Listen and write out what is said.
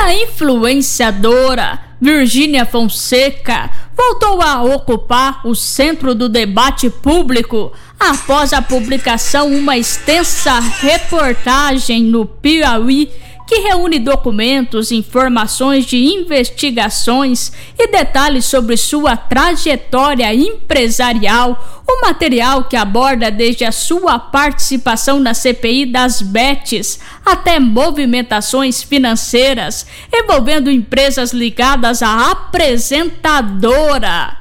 a influenciadora Virgínia Fonseca voltou a ocupar o centro do debate público após a publicação de uma extensa reportagem no Piauí que reúne documentos, informações de investigações e detalhes sobre sua trajetória empresarial. O material que aborda desde a sua participação na CPI das Bets até movimentações financeiras envolvendo empresas ligadas à apresentadora.